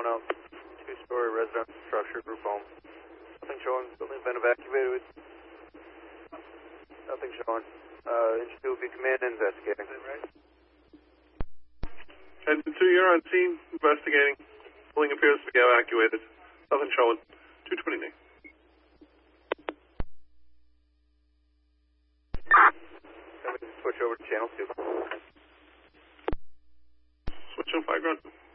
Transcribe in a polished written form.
up. Two-story residential structure, group home. Nothing showing. Building's been evacuated. Nothing showing. Engine 2 will be command and investigating. Engine 2, you're on scene, investigating. Building appears to be evacuated. Nothing showing. 229. Switch over to channel 2. Switch on 5 ground.